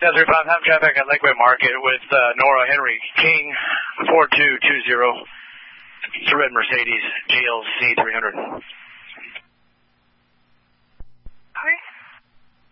Desert 5, have traffic at Lakeway Market with Nora Henry King, 4220. It's a red Mercedes GLC 300.